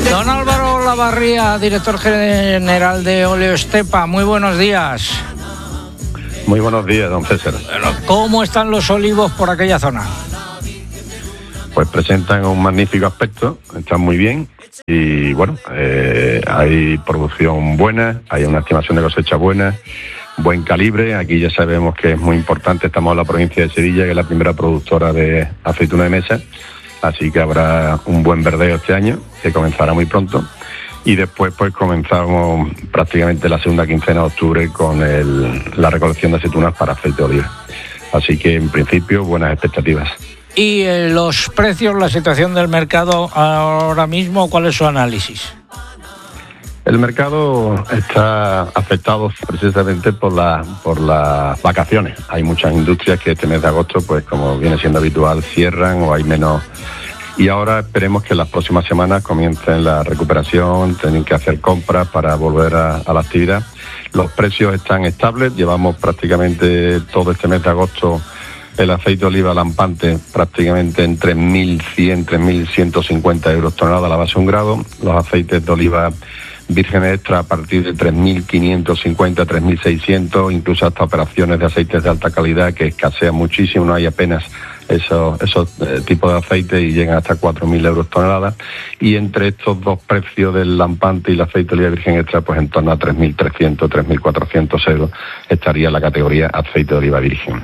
Don Álvaro Olavarría, director general de Óleo Estepa, muy buenos días. Muy buenos días, don César. ¿Cómo están los olivos por aquella zona? Pues presentan un magnífico aspecto, están muy bien y bueno, hay producción buena, hay una estimación de cosecha buena, buen calibre. Aquí ya sabemos que es muy importante, estamos en la provincia de Sevilla, que es la primera productora de aceituna de mesa, así que habrá un buen verdeo este año, que comenzará muy pronto. Y después pues comenzamos prácticamente la segunda quincena de octubre con la recolección de aceitunas para aceite de oliva. Así que en principio buenas expectativas. ¿Y los precios, la situación del mercado ahora mismo, cuál es su análisis? El mercado está afectado precisamente por las vacaciones. Hay muchas industrias que este mes de agosto, pues como viene siendo habitual, cierran o hay menos. Y ahora esperemos que en las próximas semanas comiencen la recuperación, tienen que hacer compras para volver a la actividad. Los precios están estables, llevamos prácticamente todo este mes de agosto el aceite de oliva lampante prácticamente en 3.100, 3.150 euros tonelada a la base de 1 grado. Los aceites de oliva virgen extra a partir de 3.550, 3.600, incluso hasta operaciones de aceites de alta calidad que escasean muchísimo, no hay apenas esos tipos de aceite y llegan hasta 4.000 euros tonelada. Y entre estos dos precios del lampante y el aceite de oliva virgen extra, pues en torno a 3.300, 3.400 euros estaría la categoría aceite de oliva virgen.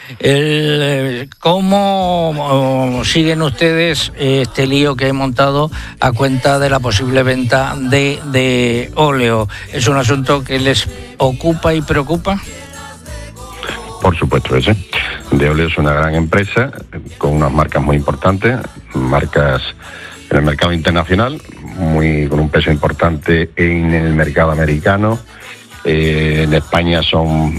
¿Cómo siguen ustedes este lío que he montado a cuenta de la posible venta de óleo? ¿Es un asunto que les ocupa y preocupa? Por supuesto que sí. De Óleo es una gran empresa con unas marcas muy importantes, marcas en el mercado internacional, con un peso importante en el mercado americano. En España son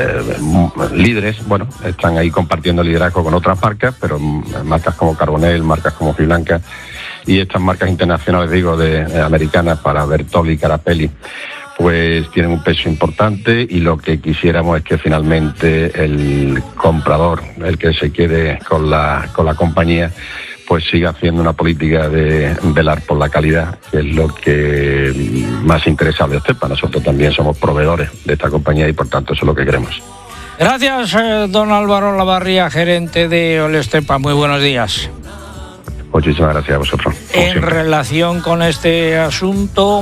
líderes, bueno, están ahí compartiendo liderazgo con otras marcas, pero marcas como Carbonell, marcas como Fiblanca y estas marcas internacionales, americanas para Bertolli, Carapelli, pues tienen un peso importante y lo que quisiéramos es que finalmente el comprador, el que se quede con la compañía, pues siga haciendo una política de velar por la calidad, que es lo que más interesa a Óleo Estepa. Nosotros también somos proveedores de esta compañía y por tanto eso es lo que queremos. Gracias, don Álvaro Olavarría, gerente de Óleo Estepa. Muy buenos días. Muchísimas gracias a vosotros. En relación con este asunto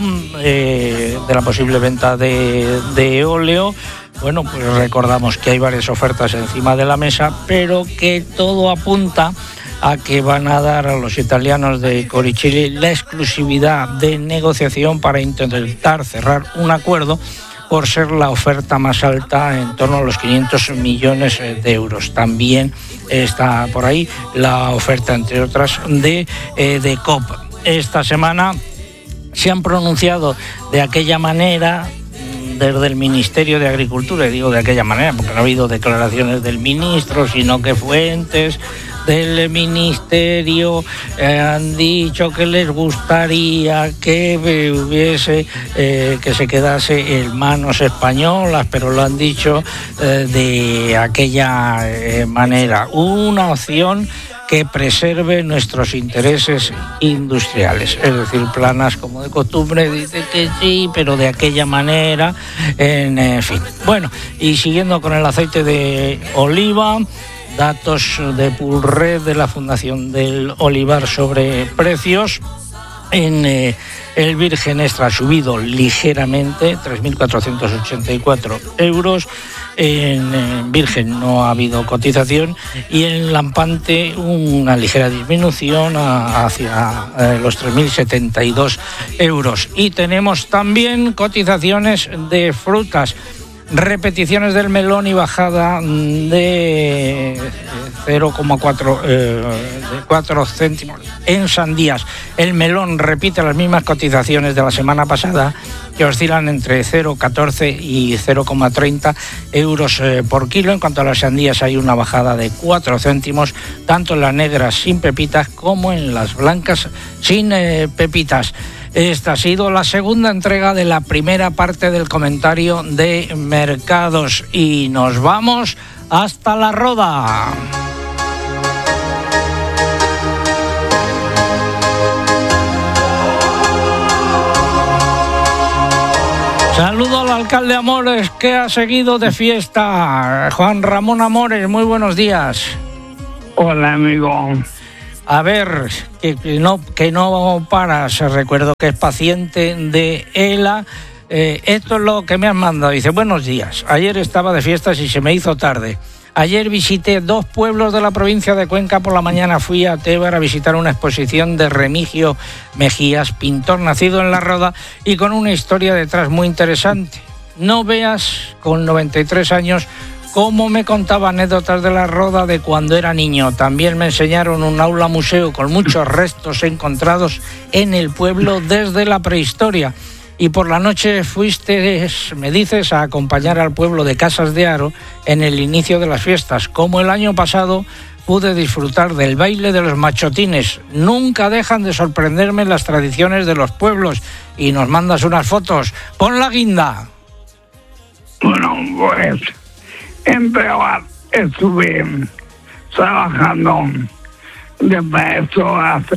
de la posible venta de óleo, bueno, pues recordamos que hay varias ofertas encima de la mesa, pero que todo apunta a que van a dar a los italianos de Coricelli la exclusividad de negociación para intentar cerrar un acuerdo por ser la oferta más alta, en torno a los 500 millones de euros. También está por ahí la oferta, entre otras, de COP. Esta semana se han pronunciado de aquella manera desde el Ministerio de Agricultura, y digo de aquella manera porque no ha habido declaraciones del ministro, sino que fuentes del ministerio han dicho que les gustaría que hubiese que se quedase en manos españolas, pero lo han dicho de aquella manera, una opción que preserve nuestros intereses industriales. Es decir, Planas, como de costumbre, dice que sí, pero de aquella manera, en fin. Bueno, y siguiendo con el aceite de oliva, datos de Pulred, de la Fundación del Olivar, sobre precios. En el virgen extra ha subido ligeramente, 3.484 euros. En virgen no ha habido cotización y en lampante una ligera disminución hacia los 3.072 euros. Y tenemos también cotizaciones de frutas. Repeticiones del melón y bajada de 0,4 céntimos en sandías. El melón repite las mismas cotizaciones de la semana pasada, que oscilan entre 0,14 y 0,30 euros por kilo. En cuanto a las sandías, hay una bajada de 4 céntimos, tanto en las negras sin pepitas como en las blancas sin pepitas. Esta ha sido la segunda entrega de la primera parte del comentario de mercados y nos vamos hasta La Roda. Saludo al alcalde Amores, que ha seguido de fiesta. Juan Ramón Amores, muy buenos días. Hola, amigo. A ver, que no paras. Recuerdo que es paciente de ELA. Esto es lo que me han mandado. Dice, buenos días. Ayer estaba de fiestas y se me hizo tarde. Ayer visité 2 pueblos de la provincia de Cuenca. Por la mañana fui a Tébar a visitar una exposición de Remigio Mejías, pintor nacido en La Roda y con una historia detrás muy interesante. No veas, con 93 años, cómo me contaba anécdotas de La Roda de cuando era niño. También me enseñaron un aula museo con muchos restos encontrados en el pueblo desde la prehistoria. Y por la noche fuiste, me dices, a acompañar al pueblo de Casas de Haro en el inicio de las fiestas. Como el año pasado pude disfrutar del baile de los machotines. Nunca dejan de sorprenderme las tradiciones de los pueblos. Y nos mandas unas fotos. ¡Pon la guinda! Bueno, pues estuve trabajando de maestro hace...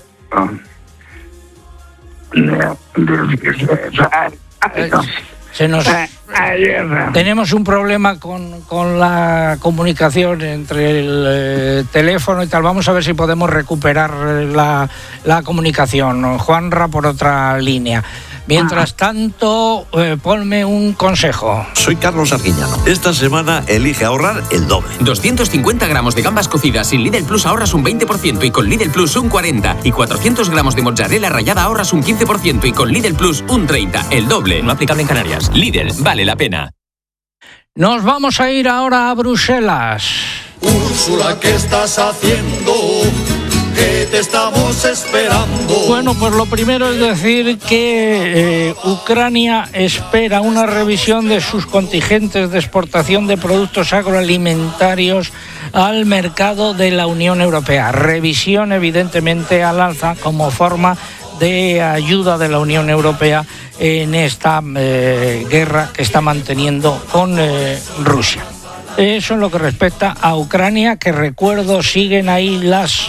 Tenemos un problema con la comunicación entre el teléfono y tal. Vamos a ver si podemos recuperar la comunicación. Juanra por otra línea. Mientras tanto, ponme un consejo. Soy Carlos Arguiñano. Esta semana elige ahorrar el doble. 250 gramos de gambas cocidas sin Lidl Plus ahorras un 20% y con Lidl Plus un 40%. Y 400 gramos de mozzarella rallada ahorras un 15% y con Lidl Plus un 30%. El doble. No aplicable en Canarias. Lidl, vale la pena. Nos vamos a ir ahora a Bruselas. Úrsula, ¿qué estás haciendo? Que te estamos esperando. Bueno, pues lo primero es decir que Ucrania espera una revisión de sus contingentes de exportación de productos agroalimentarios al mercado de la Unión Europea. Revisión evidentemente al alza como forma de ayuda de la Unión Europea en esta guerra que está manteniendo con Rusia. Eso en lo que respecta a Ucrania, que recuerdo siguen ahí las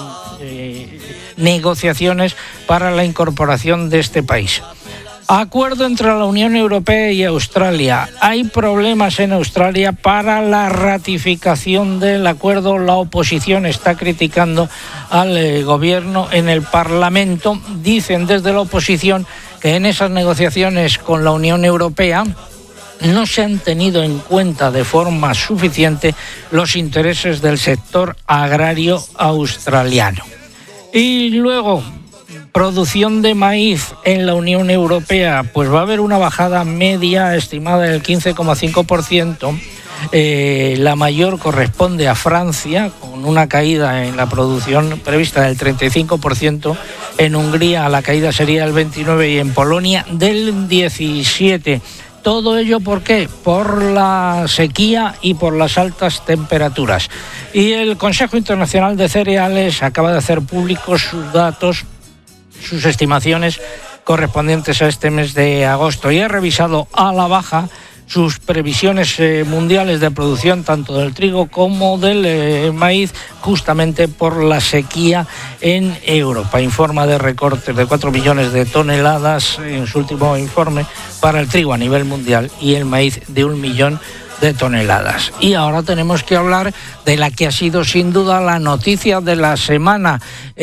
negociaciones para la incorporación de este país. Acuerdo entre la Unión Europea y Australia. Hay problemas en Australia para la ratificación del acuerdo. La oposición está criticando al gobierno en el Parlamento. Dicen desde la oposición que en esas negociaciones con la Unión Europea no se han tenido en cuenta de forma suficiente los intereses del sector agrario australiano. Y luego, producción de maíz en la Unión Europea, pues va a haber una bajada media estimada del 15,5%. La mayor corresponde a Francia, con una caída en la producción prevista del 35%. En Hungría la caída sería del 29% y en Polonia del 17%. Todo ello, ¿por qué? Por la sequía y por las altas temperaturas. Y el Consejo Internacional de Cereales acaba de hacer públicos sus datos, sus estimaciones correspondientes a este mes de agosto y ha revisado a la baja sus previsiones mundiales de producción tanto del trigo como del maíz, justamente por la sequía en Europa. Informa de recortes de 4 millones de toneladas en su último informe para el trigo a nivel mundial y el maíz de 1 millón de toneladas. Y ahora tenemos que hablar de la que ha sido sin duda la noticia de la semana,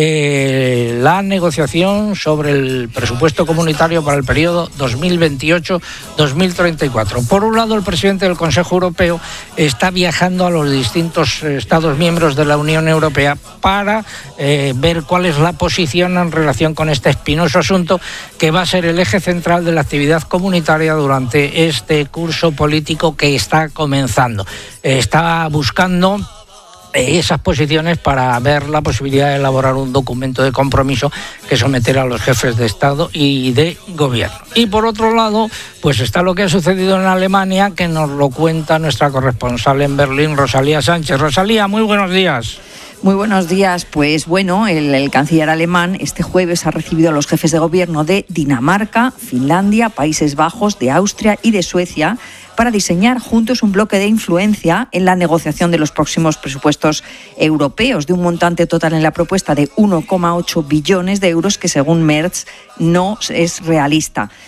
la negociación sobre el presupuesto comunitario para el periodo 2028-2034. Por un lado, el presidente del Consejo Europeo está viajando a los distintos Estados miembros de la Unión Europea para ver cuál es la posición en relación con este espinoso asunto que va a ser el eje central de la actividad comunitaria durante este curso político que está comenzando. Está buscando esas posiciones para ver la posibilidad de elaborar un documento de compromiso que someter a los jefes de Estado y de Gobierno. Y por otro lado, pues está lo que ha sucedido en Alemania, que nos lo cuenta nuestra corresponsal en Berlín, Rosalía Sánchez. Rosalía, muy buenos días. Muy buenos días. Pues bueno, el canciller alemán este jueves ha recibido a los jefes de gobierno de Dinamarca, Finlandia, Países Bajos, de Austria y de Suecia para diseñar juntos un bloque de influencia en la negociación de los próximos presupuestos europeos, de un montante total en la propuesta de 1,8 billones de euros que según Merz no es realista.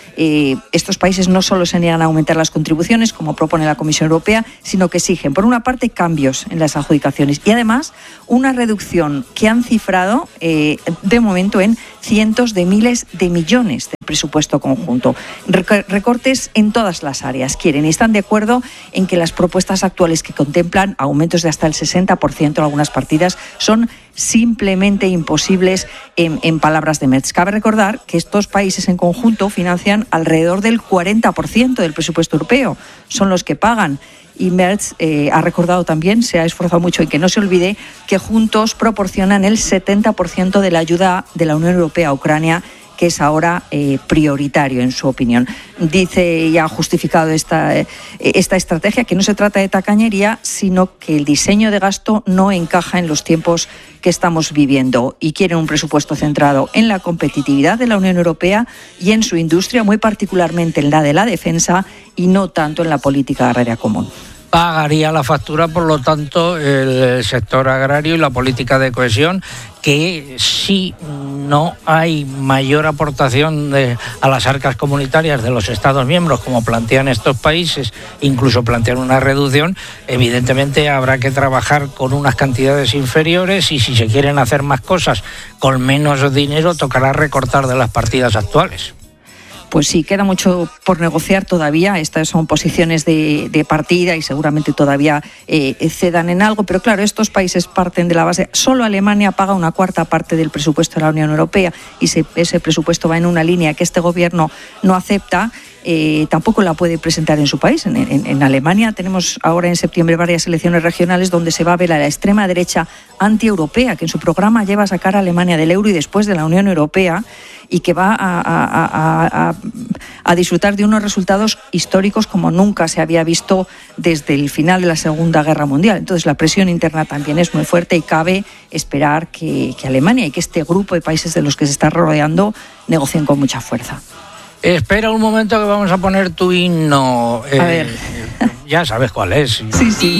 estos países no solo se niegan a aumentar las contribuciones, como propone la Comisión Europea, sino que exigen, por una parte, cambios en las adjudicaciones y además una reducción que han cifrado de momento en cientos de miles de millones del presupuesto conjunto. Recortes en todas las áreas quieren y están de acuerdo en que las propuestas actuales que contemplan aumentos de hasta el 60% en algunas partidas son simplemente imposibles en palabras de Merz. Cabe recordar que estos países en conjunto financian alrededor del 40% del presupuesto europeo. Son los que pagan. Y Merz ha recordado también, se ha esforzado mucho en que no se olvide, que juntos proporcionan el 70% de la ayuda de la Unión Europea a Ucrania, que es ahora prioritario en su opinión. Dice y ha justificado esta estrategia que no se trata de tacañería, sino que el diseño de gasto no encaja en los tiempos que estamos viviendo y quieren un presupuesto centrado en la competitividad de la Unión Europea y en su industria, muy particularmente en la de la defensa y no tanto en la política agraria común. Pagaría la factura, por lo tanto, el sector agrario y la política de cohesión, que si no hay mayor aportación a las arcas comunitarias de los Estados miembros, como plantean estos países, incluso plantean una reducción, evidentemente habrá que trabajar con unas cantidades inferiores y si se quieren hacer más cosas con menos dinero, tocará recortar de las partidas actuales. Pues sí, queda mucho por negociar todavía. Estas son posiciones de partida y seguramente todavía cedan en algo. Pero claro, estos países parten de la base. Solo Alemania paga una cuarta parte del presupuesto de la Unión Europea y ese presupuesto va en una línea que este gobierno no acepta. Tampoco la puede presentar en su país. En Alemania tenemos ahora en septiembre varias elecciones regionales donde se va a ver a la extrema derecha antieuropea, que en su programa lleva a sacar a Alemania del euro y después de la Unión Europea, y que va a disfrutar de unos resultados históricos como nunca se había visto desde el final de la Segunda Guerra Mundial. Entonces la presión interna también es muy fuerte y cabe esperar que Alemania y que este grupo de países de los que se está rodeando negocien con mucha fuerza. Espera un momento que vamos a poner tu himno. A ver. Ya sabes cuál es. Sí.